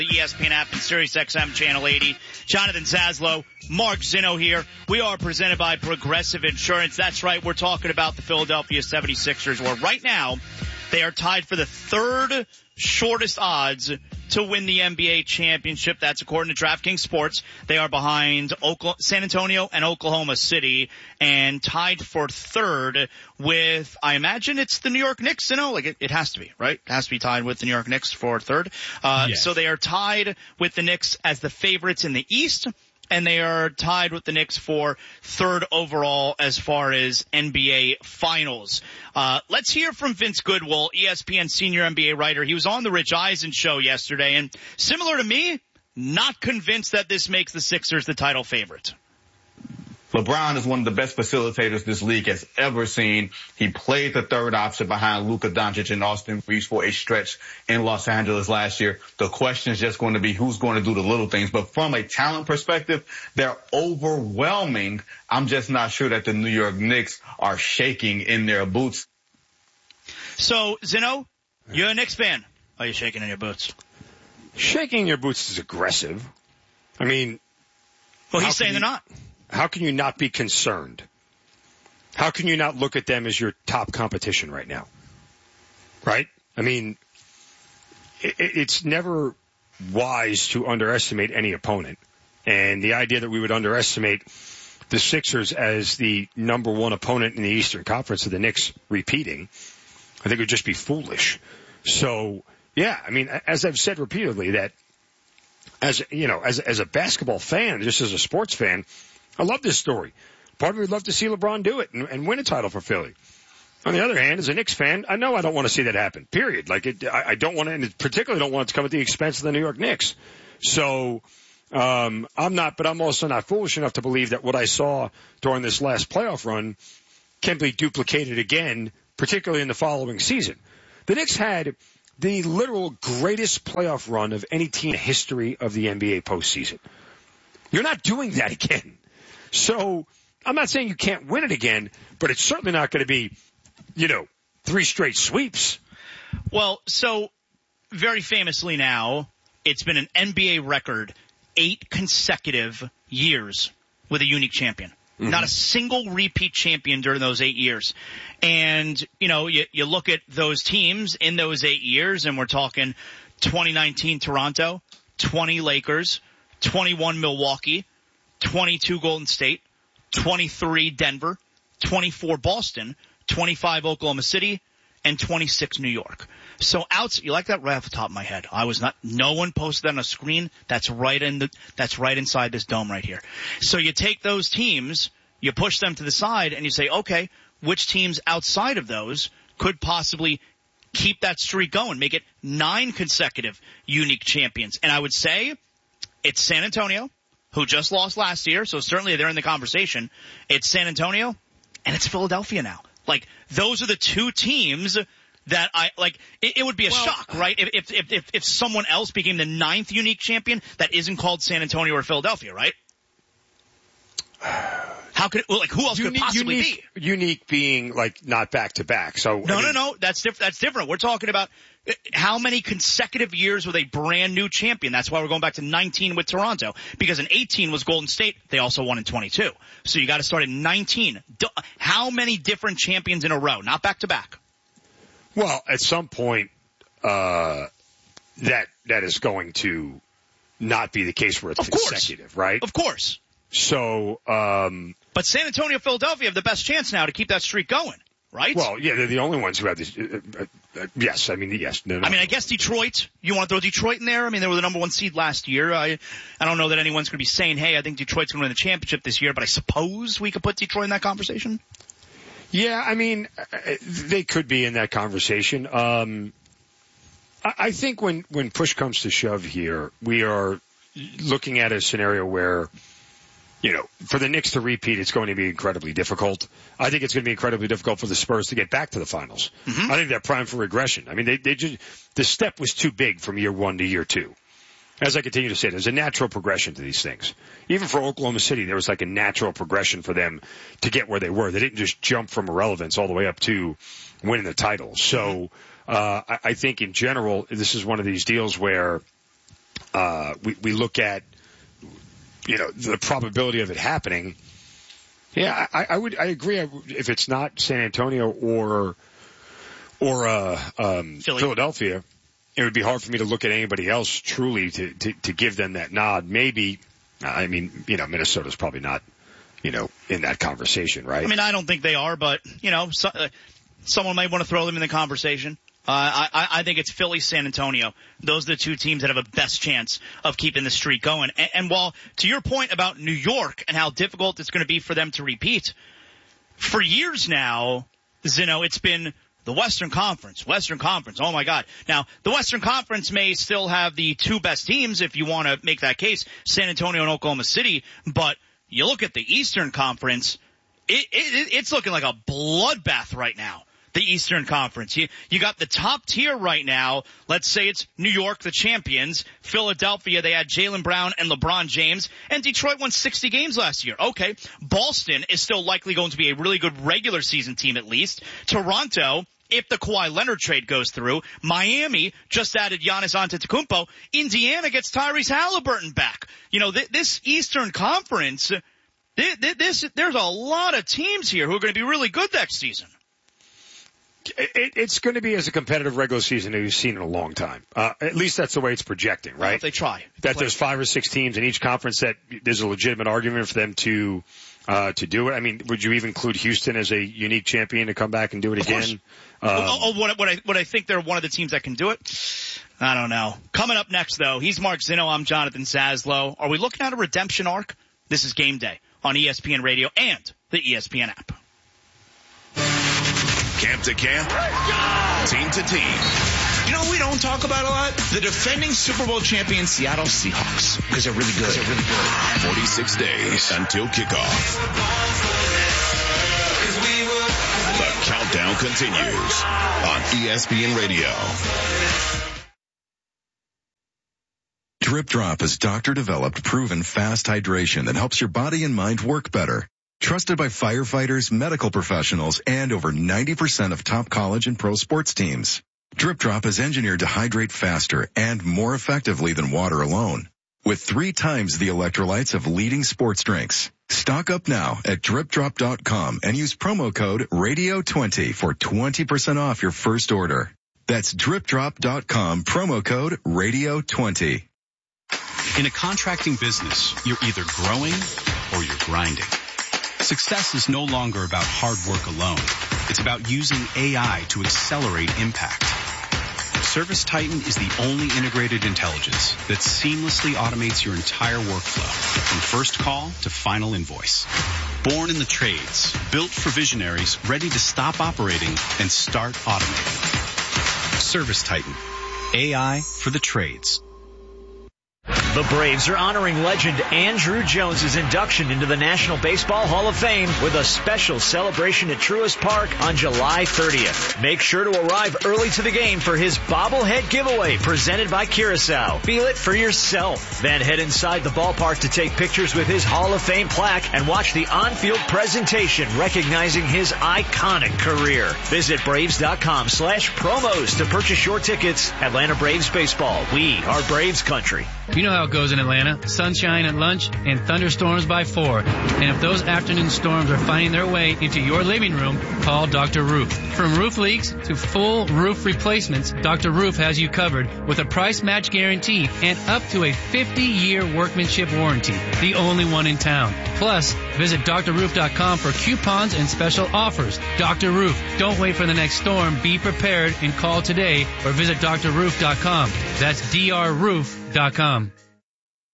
The ESPN app and SiriusXM Channel 80. Jonathan Zaslow, Mark Zinno here. We are presented by Progressive Insurance. That's right, we're talking about the Philadelphia 76ers, where right now they are tied for the third shortest odds to win the NBA championship. That's according to DraftKings Sports. They are behind San Antonio and Oklahoma City and tied for third with, I imagine it's the New York Knicks. You know, like it has to be, right? It has to be tied with the New York Knicks for third. Yes. So they are tied with the Knicks as the favorites in the East. And they are tied with the Knicks for third overall as far as NBA Finals. Let's hear from Vince Goodwill, ESPN senior NBA writer. He was on the Rich Eisen show yesterday, and similar to me, not convinced that this makes the Sixers the title favorite. LeBron is one of the best facilitators this league has ever seen. He played the third option behind Luka Doncic and Austin Reeves for a stretch in Los Angeles last year. The question is just going to be who's going to do the little things. But from a talent perspective, they're overwhelming. I'm just not sure that the New York Knicks are shaking in their boots. So, Zinno, you're a Knicks fan. Are you shaking in your boots? Shaking in your boots is aggressive. I mean... Well, he's saying they're not. How can you not be concerned? How can you not look at them as your top competition right now? Right? I mean, it's never wise to underestimate any opponent. And the idea that we would underestimate the Sixers as the number one opponent in the Eastern Conference of the Knicks repeating, I think would just be foolish. So, yeah, I mean, as I've said repeatedly, that as, you know, as a basketball fan, just as a sports fan, I love this story. Part of me would love to see LeBron do it and win a title for Philly. On the other hand, as a Knicks fan, I know I don't want to see that happen, period. Like, I don't want to, and particularly don't want it to come at the expense of the New York Knicks. So, I'm also not foolish enough to believe that what I saw during this last playoff run can be duplicated again, particularly in the following season. The Knicks had the literal greatest playoff run of any team in the history of the NBA postseason. You're not doing that again. So I'm not saying you can't win it again, but it's certainly not going to be, 3 straight sweeps. Well, so very famously now, it's been an NBA record 8 consecutive years with a unique champion. Mm-hmm. Not a single repeat champion during those 8 years. And, you look at those teams in those 8 years, and we're talking 2019 Toronto, 20 Lakers, 21 Milwaukee, 22 Golden State, 23 Denver, 24 Boston, 25 Oklahoma City, and 26 New York. So you like that right off the top of my head. No one posted that on a screen. That's right inside this dome right here. So you take those teams, you push them to the side, and you say, okay, which teams outside of those could possibly keep that streak going, make it 9 consecutive unique champions? And I would say it's San Antonio, who just lost last year, so certainly they're in the conversation. It's San Antonio, and it's Philadelphia now. Like, those are the 2 teams that it would be a shock, right? If someone else became the 9th unique champion that isn't called San Antonio or Philadelphia, right? How could who else could it possibly be? Unique being not back to back. So No. That's different. We're talking about how many consecutive years with a brand new champion. That's why we're going back to 19 with Toronto, because in 18 was Golden State. They also won in 22. So you got to start at 19. How many different champions in a row? Not back to back. Well, at some point, that is going to not be the case where it's consecutive, right? Of course. So, but San Antonio, Philadelphia have the best chance now to keep that streak going, right? Well, yeah, they're the only ones who have this. Yes, I mean, yes. No. I mean, I guess Detroit. You want to throw Detroit in there? I mean, they were the number 1 seed last year. I don't know that anyone's going to be saying, hey, I think Detroit's going to win the championship this year, but I suppose we could put Detroit in that conversation. Yeah, I mean, they could be in that conversation. I think when push comes to shove here, we are looking at a scenario where, for the Knicks to repeat, it's going to be incredibly difficult. I think it's going to be incredibly difficult for the Spurs to get back to the finals. Mm-hmm. I think they're primed for regression. I mean, the step was too big from year 1 to year 2. As I continue to say, there's a natural progression to these things. Even for Oklahoma City, there was a natural progression for them to get where they were. They didn't just jump from irrelevance all the way up to winning the title. So, I think in general, this is one of these deals where we look at, the probability of it happening. Yeah, I agree. If it's not San Antonio or Philadelphia, it would be hard for me to look at anybody else truly to give them that nod. Maybe, Minnesota's probably not, in that conversation, right? I mean, I don't think they are, but, someone might want to throw them in the conversation. I think it's Philly, San Antonio. Those are the two teams that have a best chance of keeping the streak going. And while, to your point about New York and how difficult it's going to be for them to repeat, for years now, Zino, it's been the Western Conference. Oh my God. Now, the Western Conference may still have the two best teams if you want to make that case, San Antonio and Oklahoma City, but you look at the Eastern Conference, it's looking like a bloodbath right now. The Eastern Conference. You got the top tier right now. Let's say it's New York, the champions. Philadelphia, they had Jaylen Brown and LeBron James. And Detroit won 60 games last year. Okay. Boston is still likely going to be a really good regular season team at least. Toronto, if the Kawhi Leonard trade goes through. Miami just added Giannis Antetokounmpo. Indiana gets Tyrese Halliburton back. This Eastern Conference, there's a lot of teams here who are going to be really good next season. It's going to be as a competitive regular season as we've seen in a long time. At least that's the way it's projecting, right? Well, if they try. That there's 5 or 6 teams in each conference that there's a legitimate argument for them to do it. I mean, would you even include Houston as a unique champion to come back and do it again? What I think they're one of the teams that can do it? I don't know. Coming up next, though, he's Mark Zino. I'm Jonathan Zaslow. Are we looking at a redemption arc? This is Game Day on ESPN Radio and the ESPN app. Camp to camp, team to team. We don't talk about a lot? The defending Super Bowl champion Seattle Seahawks. Because they're really good. 46 days until kickoff. The countdown continues on ESPN Radio. Drip Drop is doctor-developed, proven fast hydration that helps your body and mind work better. Trusted by firefighters, medical professionals, and over 90% of top college and pro sports teams. Drip Drop is engineered to hydrate faster and more effectively than water alone, with 3 times the electrolytes of leading sports drinks. Stock up now at dripdrop.com and use promo code RADIO20 for 20% off your first order. That's dripdrop.com, promo code RADIO20. In a contracting business, you're either growing or you're grinding. Success is no longer about hard work alone. It's about using AI to accelerate impact. ServiceTitan is the only integrated intelligence that seamlessly automates your entire workflow, from first call to final invoice. Born in the trades, built for visionaries ready to stop operating and start automating. ServiceTitan, AI for the trades. The Braves are honoring legend Andruw Jones' induction into the National Baseball Hall of Fame with a special celebration at Truist Park on July 30th. Make sure to arrive early to the game for his bobblehead giveaway presented by Curacao. Feel it for yourself. Then head inside the ballpark to take pictures with his Hall of Fame plaque and watch the on-field presentation recognizing his iconic career. Visit Braves.com/promos to purchase your tickets. Atlanta Braves Baseball. We are Braves country. You know how it goes in Atlanta. Sunshine at lunch and thunderstorms by 4. And if those afternoon storms are finding their way into your living room, call Dr. Roof. From roof leaks to full roof replacements, Dr. Roof has you covered with a price match guarantee and up to a 50-year workmanship warranty. The only one in town. Plus, visit drroof.com for coupons and special offers. Dr. Roof. Don't wait for the next storm. Be prepared and call today or visit drroof.com. That's drroof.com.